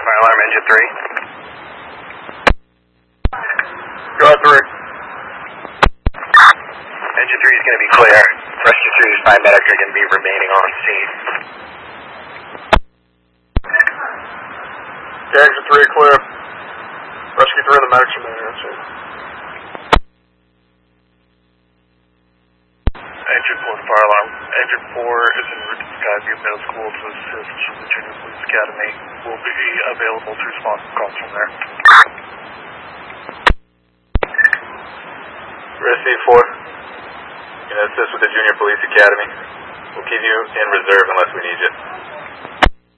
fire alarm, engine 3. Go ahead, 3. Engine 3 is going to be clear. Rescue 3 is paramedics are going to be remaining on scene. Okay, engine 3 clear. Rescue 3 and the medics remaining on scene. Engine 4 fire alarm. Engine 4 is en route to Skyview Middle School to assist the Junior Police Academy. Will be available to respond to calls from there. Rescue 4. You're going to assist with the Junior Police Academy. We'll keep you in reserve unless we need you.